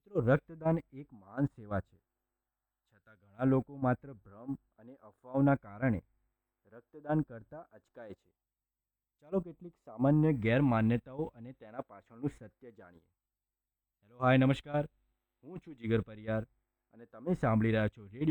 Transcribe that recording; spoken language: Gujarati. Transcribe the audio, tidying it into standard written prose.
મિત્રો, રક્તદાન એક મહાન સેવા છે. છતાં ઘણા લોકો માત્ર ભ્રમ અને અફવાઓના કારણે રક્તદાન કરતા અચકાય છે. ચાલો કેટલીક સામાન્ય ગેરમાન્યતાઓ અને તેના પાછળનું સત્ય જાણીએ. હેલો, હાય, નમસ્કાર. હું છું જીગર પરિયાર અને તમે સાંભળી રહ્યા છો રેડિયો